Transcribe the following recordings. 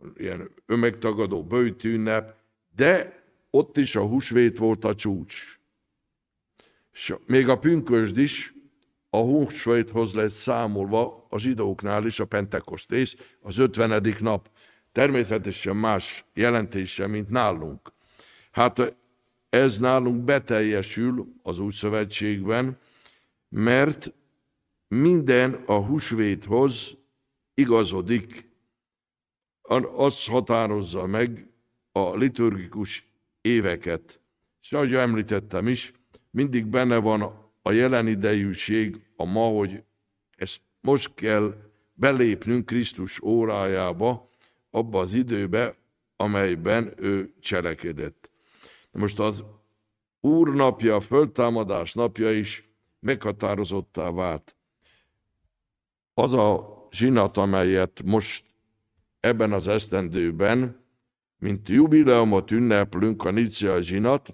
ilyen önmegtagadó böjti ünnep, de ott is a húsvét volt a csúcs. És még a pünkösd is a húsvéthoz lett számolva a zsidóknál is, a pentekostés, az 50. nap. Természetesen más jelentése, mint nálunk. Hát ez nálunk beteljesül az új szövetségben, mert minden a húsvéthoz igazodik, az határozza meg a liturgikus éveket. És ahogy említettem is, mindig benne van a jelen idejűség, a ma, hogy ezt most kell belépnünk Krisztus órájába, abba az időbe, amelyben ő cselekedett. Most az Úr napja, a föltámadás napja is meghatározottá vált. Az a zsinat, amelyet most ebben az esztendőben, mint jubileumot ünneplünk, a Nicea zsinat,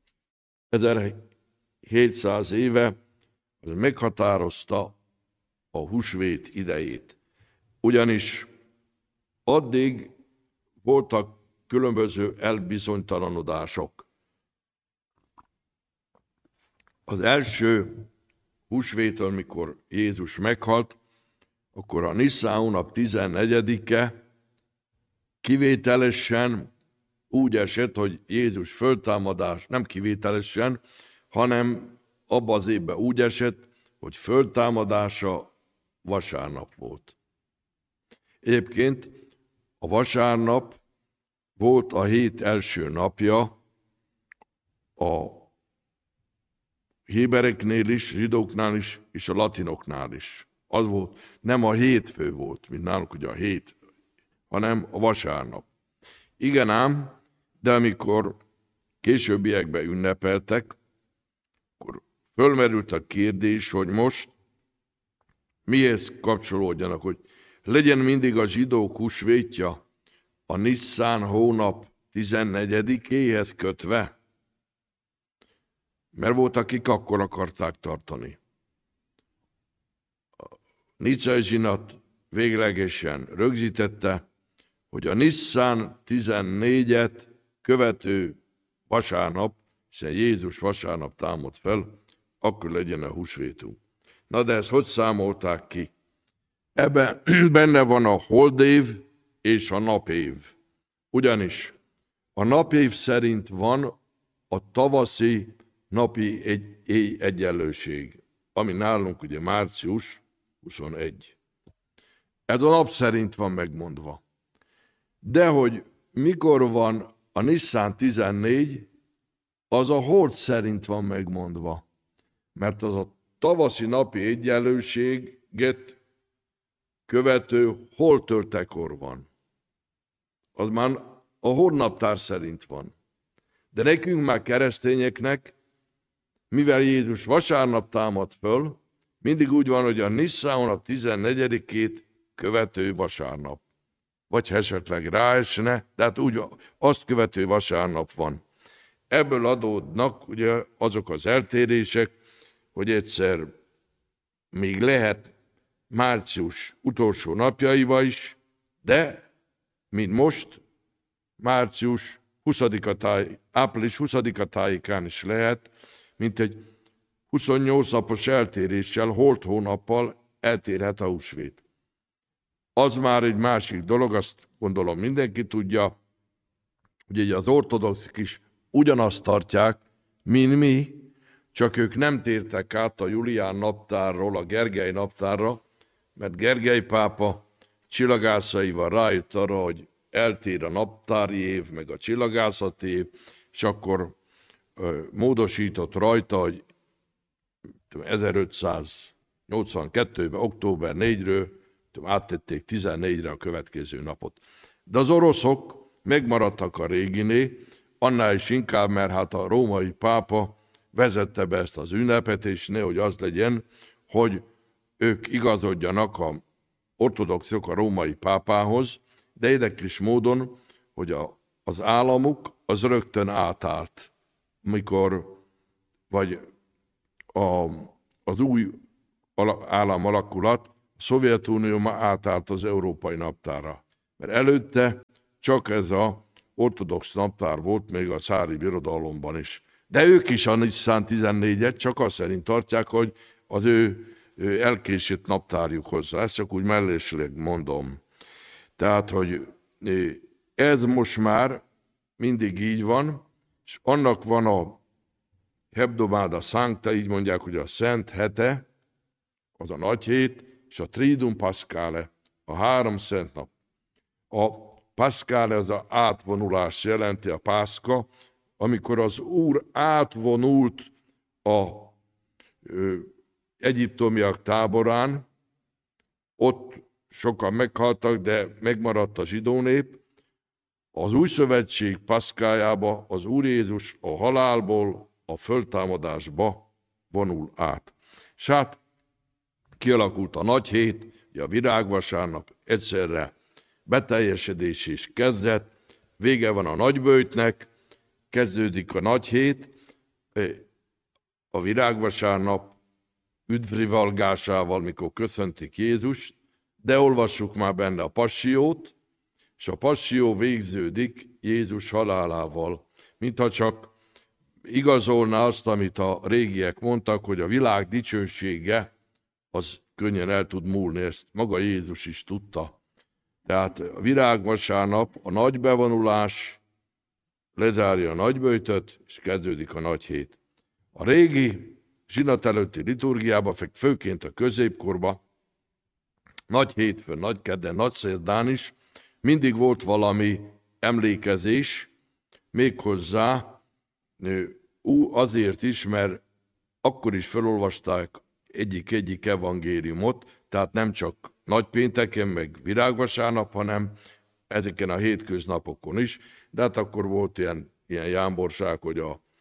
1700 éve, az meghatározta a húsvét idejét. Ugyanis addig voltak különböző elbizonytalanodások. Az első húsvétől, mikor Jézus meghalt, akkor a Niszán hónap 14-e kivételesen úgy esett, hogy Jézus föltámadás, nem kivételesen, hanem abban az évben úgy esett, hogy föltámadása vasárnap volt. Egyébként a vasárnap volt a hét első napja a hébereknél is, zsidóknál is, és a latinoknál is. Az volt, nem a hétfő volt, mint nálunk ugye a hét, hanem a vasárnap. Igen ám, de amikor későbbiekben ünnepeltek, akkor fölmerült a kérdés, hogy most mihez kapcsolódjanak, hogy legyen mindig a zsidók húsvétja a Niszán hónap 14-éhez kötve, mert volt, akik akkor akarták tartani. A Nicea zsinat véglegesen rögzítette, hogy a Niszán 14-et követő vasárnap, hiszen Jézus vasárnap támad fel, akkor legyen a húsvétunk. Na de ezt hogy számolták ki? Ebben benne van a holdév és a napév. Ugyanis a napév szerint van a tavaszi napi egyenlőség, ami nálunk ugye március 21. Ez a nap szerint van megmondva. De hogy mikor van a Niszán 14, az a hold szerint van megmondva. Mert az a tavaszi napi egyenlőséget követő holdtörtekor van. Az már a holdnaptár szerint van. De nekünk már keresztényeknek, mivel Jézus vasárnap támad föl, mindig úgy van, hogy a Niszán hónap 14-ét követő vasárnap. Vagy esetleg ráesne, de hát úgy azt követő vasárnap van. Ebből adódnak ugye azok az eltérések, hogy egyszer még lehet március utolsó napjaiba is, de mint most, április 20-a tájékán is lehet, mint egy 28 napos eltéréssel, holt hónappal eltérhet a húsvét. Az már egy másik dolog, azt gondolom mindenki tudja, hogy az ortodoxik is ugyanazt tartják, mint mi, csak ők nem tértek át a Julián naptárról a Gergely naptárra, mert Gergely pápa csillagászaival rájött arra, hogy eltér a naptári év, meg a csillagászati év, és akkor módosított rajta, hogy 1582-ben, október 4-ről áttették 14-re a következő napot. De az oroszok megmaradtak a réginé, annál is inkább, mert hát a római pápa vezette be ezt az ünnepet, és nehogy az legyen, hogy ők igazodjanak az ortodoxok a római pápához, de érdekes módon, hogy az államuk az rögtön átállt, mikor vagy az új állam alakulat, a Szovjetunió átállt az európai naptára. Mert előtte csak ez az ortodox naptár volt még a cári birodalomban is. De ők is a Nisszán 14-et csak azt szerint tartják, hogy az ő elkésett naptárjuk hozzá. Ezt csak úgy mellésleg mondom. Tehát, hogy ez most már mindig így van, és annak van a Hebdomada Sancta, így mondják, hogy a Szent Hete, az a nagy hét, és a Triduum Pascale, a 3 szent nap. A Pascale az a átvonulás jelenti, a Pászka, amikor az Úr átvonult a egyiptomiak táborán, ott sokan meghaltak, de megmaradt a zsidó nép. Az új szövetség paszkájába az Úr Jézus a halálból a föltámadásba vonul át. És hát kialakult a nagy hét, a virágvasárnap, egyszerre beteljesedés is kezdett, vége van a nagyböjtnek, kezdődik a nagy hét, a virágvasárnap üdvrivalgásával, mikor köszöntik Jézust, de olvassuk már benne a passiót, és a passzió végződik Jézus halálával, mintha csak igazolná azt, amit a régiek mondtak, hogy a világ dicsősége az könnyen el tud múlni, ezt maga Jézus is tudta. Tehát a virágvasárnap, a nagy bevonulás lezárja a nagyböjtöt, és kezdődik a nagy hét. A régi zsinat előtti liturgiában, főként a középkorban, nagy hétfőn, nagy kedden, nagy szerdán is mindig volt valami emlékezés, méghozzá azért is, mert akkor is felolvasták egyik evangéliumot, tehát nem csak nagypénteken, meg virágvasárnap, hanem ezeken a hétköznapokon is, de hát akkor volt ilyen jámborság, hogy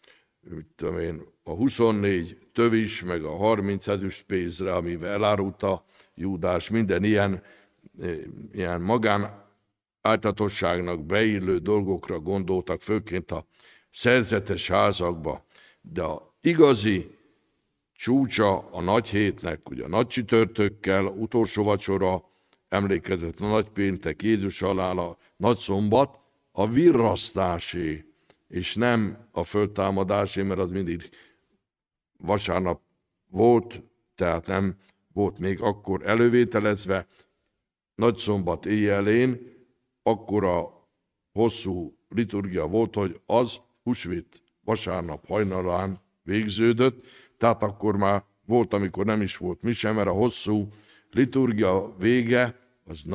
a 24 tövis, meg a 30 ezüstpénzre, amivel elárulta Júdás, minden ilyen magán áltatosságnak beillő dolgokra gondoltak, főként a szerzetes házakba. De a igazi csúcsa a nagy hétnek, ugye a nagy csütörtökkel, utolsó vacsora, emlékezett a nagypéntek, Jézus halála, nagy szombat, a virrasztásé, és nem a föltámadásé, mert az mindig vasárnap volt, tehát nem volt még akkor elővételezve. Nagyszombat éjjelén akkora hosszú liturgia volt, hogy az húsvét vasárnap hajnalán végződött, tehát akkor már volt, amikor nem is volt mise, mert a hosszú liturgia vége az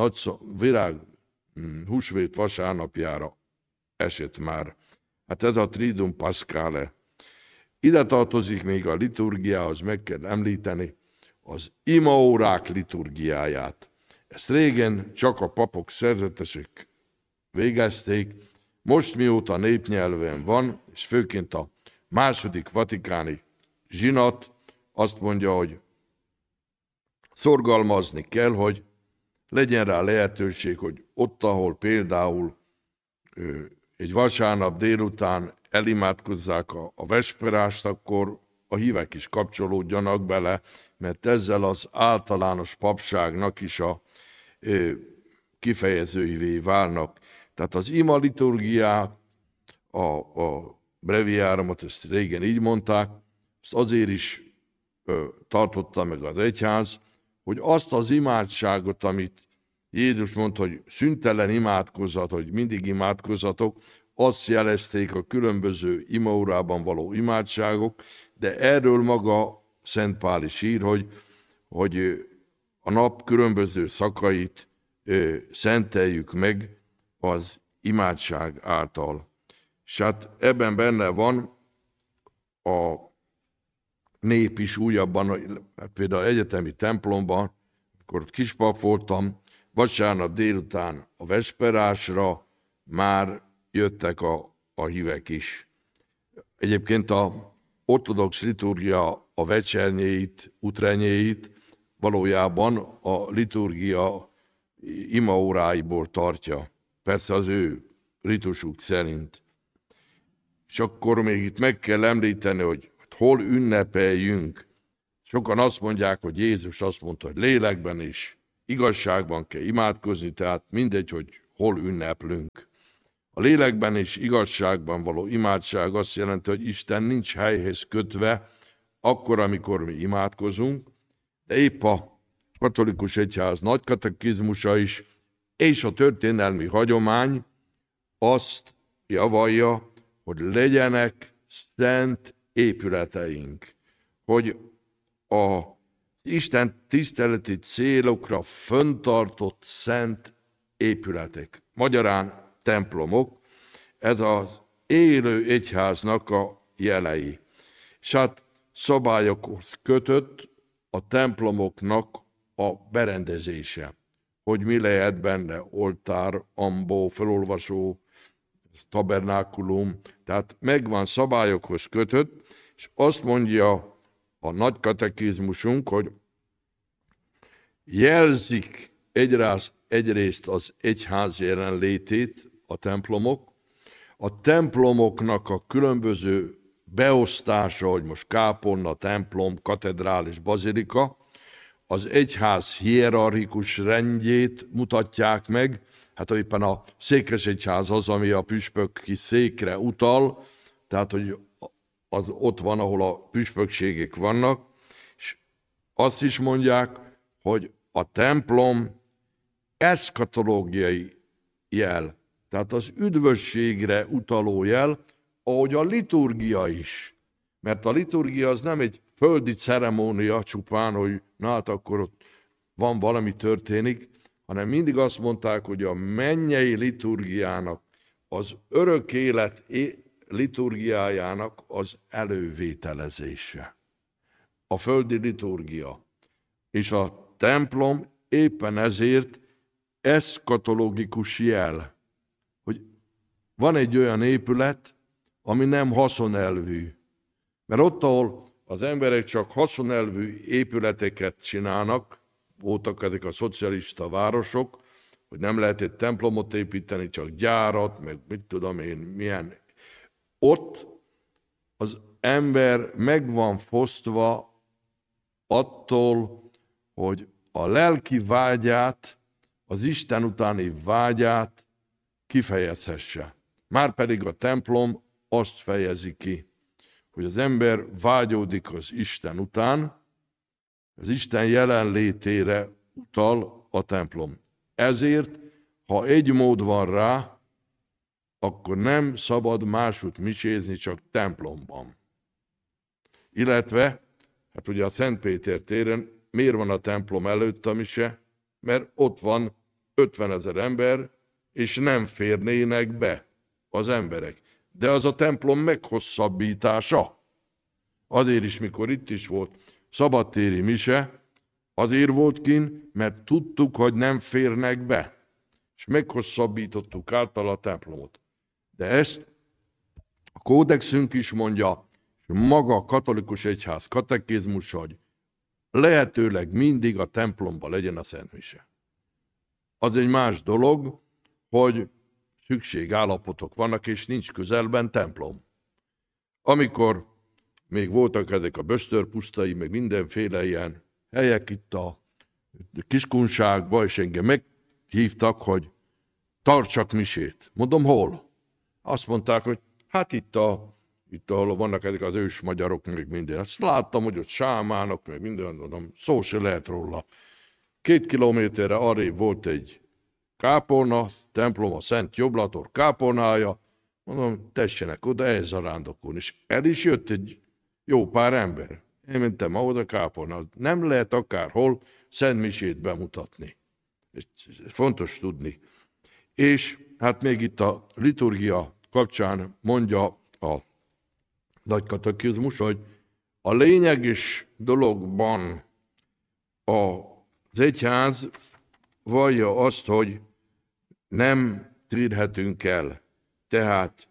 húsvét vasárnapjára esett már. Hát ez a Triduum Pascale. Ide tartozik még a liturgiához, meg kell említeni az imaórák liturgiáját. Ezt régen csak a papok, szerzetesek végezték, most mióta népnyelven van, és főként a második vatikáni zsinat azt mondja, hogy szorgalmazni kell, hogy legyen rá lehetőség, hogy ott, ahol például egy vasárnap délután elimádkozzák a vesperást, akkor a hívek is kapcsolódjanak bele, mert ezzel az általános papságnak is a kifejezőivé válnak. Tehát az ima liturgiát, a breviárumot, ezt régen így mondták, ezt azért is tartotta meg az egyház, hogy azt az imádságot, amit Jézus mondta, hogy szüntelen imádkozzat, hogy mindig imádkozzatok, azt jelezték a különböző imaórában való imádságok, de erről maga Szent Pál is ír, hogy a nap különböző szakait szenteljük meg az imádság által. És hát ebben benne van a nép is újabban, például egyetemi templomban, amikor kispap voltam, vasárnap délután a vesperásra már jöttek a hívek is. Egyébként a ortodox liturgia a vecsernyéit, utrenyéit valójában a liturgia imaóráiból tartja. Persze az ő ritusuk szerint. És akkor még itt meg kell említeni, hogy hol ünnepeljünk. Sokan azt mondják, hogy Jézus azt mondta, hogy lélekben is, igazságban kell imádkozni, tehát mindegy, hogy hol ünneplünk. A lélekben és igazságban való imádság azt jelenti, hogy Isten nincs helyhez kötve akkor, amikor mi imádkozunk, de épp a katolikus egyház nagy katekizmusa is, és a történelmi hagyomány azt javalja, hogy legyenek szent épületeink, hogy a Isten tiszteleti célokra föntartott szent épületek, magyarán templomok, ez az élő egyháznak a jelei. És hát szabályokhoz kötött a templomoknak a berendezése, hogy mi lehet benne, oltár, ambó, felolvasó, tabernákulum, tehát megvan szabályokhoz kötött, és azt mondja a nagy katekizmusunk, hogy jelzik egyrészt az egyház jelenlétét a templomok, a templomoknak a különböző beosztása, hogy most kápolna, templom, katedrális, bazilika, az egyház hierarchikus rendjét mutatják meg, hát éppen a székesegyház az, ami a püspöki székre utal, tehát hogy az ott van, ahol a püspökségek vannak, és azt is mondják, hogy a templom eszkatológiai jel, tehát az üdvösségre utaló jel, ahogy a liturgia is. Mert a liturgia az nem egy földi ceremónia csupán, hogy na hát akkor ott van valami történik, hanem mindig azt mondták, hogy a mennyei liturgiának, az örök élet liturgiájának az elővételezése. A földi liturgia. És a templom éppen ezért eszkatológikus jel, hogy van egy olyan épület, ami nem haszonelvű. Mert ott, ahol az emberek csak haszonelvű épületeket csinálnak, voltak ezek a szocialista városok, hogy nem lehet egy templomot építeni, csak gyárat, meg mit tudom én, milyen. Ott az ember meg van fosztva attól, hogy a lelki vágyát, az Isten utáni vágyát kifejezhesse. Márpedig a templom azt fejezi ki, hogy az ember vágyódik az Isten után, az Isten jelenlétére utal a templom. Ezért, ha egy mód van rá, akkor nem szabad máshogy misézni, csak templomban. Illetve, hát ugye a Szent Péter téren miért van a templom előtt a mise? Mert ott van 50 000 ember, és nem férnének be az emberek. De az a templom meghosszabbítása. Azért is, mikor itt is volt szabadtéri mise, azért volt kint, mert tudtuk, hogy nem férnek be. És meghosszabbítottuk által a templomot. De ezt a kódexünk is mondja, és maga a katolikus egyház katekizmus, hogy lehetőleg mindig a templomban legyen a szentmise. Az egy más dolog, hogy szükségállapotok vannak, és nincs közelben templom. Amikor még voltak ezek a bösztörpusztai, meg mindenféle ilyen helyek itt a Kiskunságban, és engem meghívtak, hogy tartsak misét. Mondom, hol? Azt mondták, hogy hát itt ahol vannak ezek az ős magyarok, meg minden. Azt láttam, hogy ott sámánok, meg minden, mondom, szó se lehet róla. 2 kilométerre arrébb volt egy kápolna, templom, a Szent Joblator kápolnája. Mondom, tessenek oda, ez a rándokon. És el is jött egy jó pár ember. Én mentem ahhoz a kápolna. Nem lehet akárhol szentmisét bemutatni. Ez fontos tudni. És hát még itt a liturgia kapcsán mondja a nagy katekizmus, hogy a lényeges dologban az egyház vallja azt, hogy nem térhetünk el. Tehát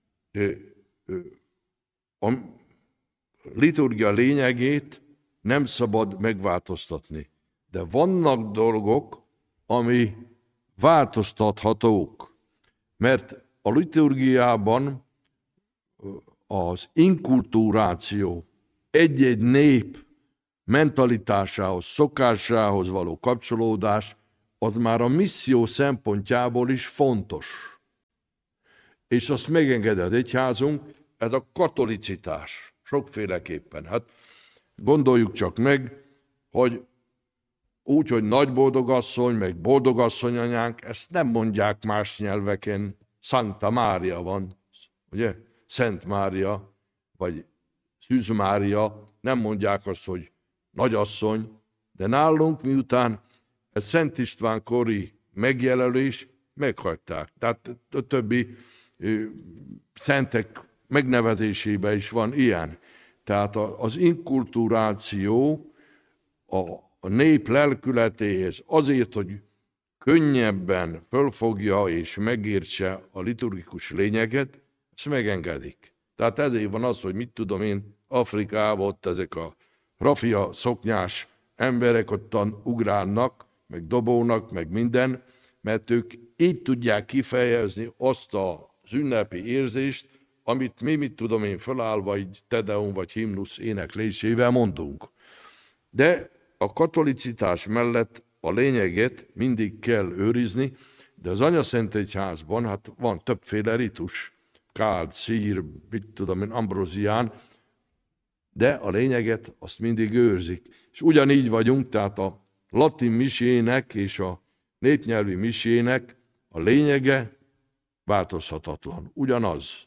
a liturgia lényegét nem szabad megváltoztatni. De vannak dolgok, ami változtathatók. Mert a liturgiában az inkulturáció egy-egy nép mentalitásához, szokásához való kapcsolódás, az már a misszió szempontjából is fontos. és azt megengedi az egyházunk, ez a katolicitás. Sokféleképpen. Hát gondoljuk csak meg, hogy úgy, hogy nagy boldogasszony, meg boldogasszony anyánk, ezt nem mondják más nyelveken. Sancta Mária van, ugye? Szent Mária, vagy Szűz Mária, nem mondják azt, hogy nagyasszony, de nálunk miután ez Szent István kori megjelölés, meghagyták. Tehát a többi szentek megnevezésében is van ilyen. Tehát az inkulturáció a nép lelkületéhez azért, hogy könnyebben fölfogja és megértse a liturgikus lényeget, ezt megengedik. Tehát ezért van az, hogy mit tudom én, Afrikában ott ezek a rafia szoknyás emberek ottan ugrálnak, meg dobónak, meg minden, mert ők így tudják kifejezni azt az ünnepi érzést, amit mi, mit tudom én, felállva egy tedeum vagy himnusz éneklésével mondunk. De a katolicitás mellett a lényeget mindig kell őrizni, de az Anyaszentegyházban hát van többféle ritus, káld, szír, mit tudom én, ambrózián, de a lényeget azt mindig őrzik. És ugyanígy vagyunk, tehát a latin misének és a népnyelvi misének a lényege változhatatlan. Ugyanaz.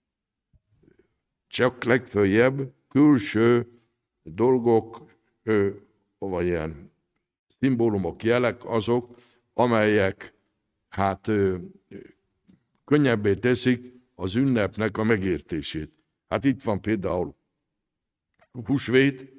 Csak legföljebb külső dolgok, vagy ilyen szimbólumok, jelek azok, amelyek hát könnyebbé teszik az ünnepnek a megértését. Hát itt van például húsvét,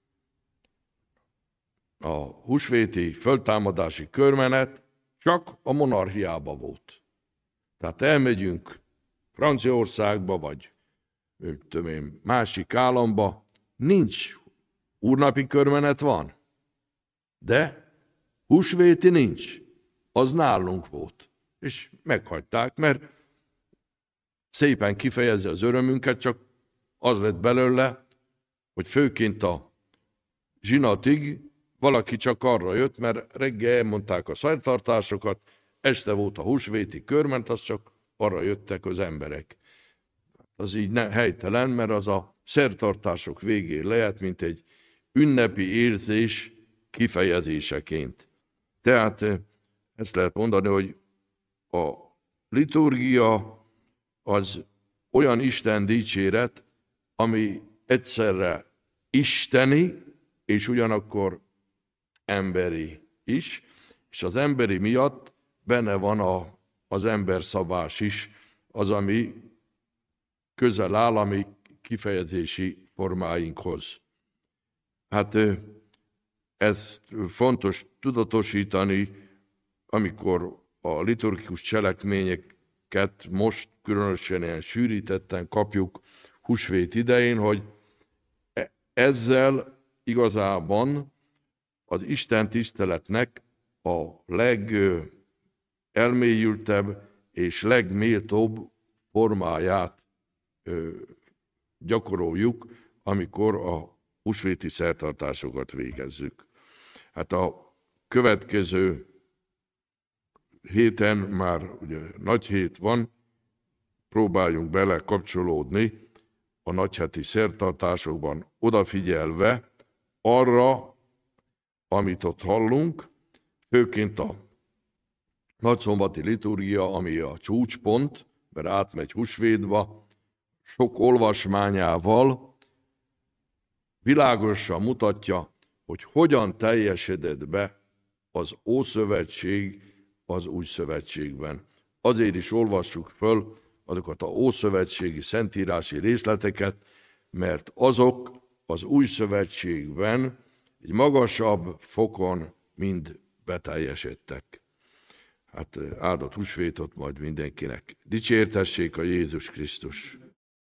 a húsvéti föltámadási körmenet csak a monarchiában volt. Tehát elmegyünk Franciaországba, vagy tudom én, másik államba, nincs. Úrnapi körmenet van, de húsvéti nincs. Az nálunk volt. És meghagyták, mert szépen kifejezi az örömünket, csak az lett belőle, hogy főként a zsinatig valaki csak arra jött, mert reggel elmondták a szertartásokat, este volt a húsvéti körment, az csak arra jöttek az emberek. Az így helytelen, mert az a szertartások végén lehet, mint egy ünnepi érzés kifejezéseként. Tehát ezt lehet mondani, hogy a liturgia az olyan Isten dicséret, ami egyszerre isteni, és ugyanakkor emberi is, és az emberi miatt benne van az emberszabás is, az, ami közel áll a mi kifejezési formáinkhoz. Hát ezt fontos tudatosítani, amikor a liturgikus cselekményeket most különösen ilyen sűrítetten kapjuk húsvét idején, hogy ezzel igazában az Isten tiszteletnek a legelmélyültebb és legméltóbb formáját gyakoroljuk, amikor a húsvéti szertartásokat végezzük. Hát a következő héten már ugye nagy hét van, próbáljunk bele kapcsolódni a nagyheti szertartásokban, odafigyelve arra, amit ott hallunk, főként a nagyszombati liturgia, ami a csúcspont, mert átmegy húsvétba, sok olvasmányával világosan mutatja, hogy hogyan teljesedett be az Ószövetség az Új Szövetségben. Azért is olvassuk föl azokat az ószövetségi szentírási részleteket, mert azok az Új Szövetségben egy magasabb fokon mind beteljesedtek. Hát áldott húsvétot majd mindenkinek. Dicsértessék a Jézus Krisztus!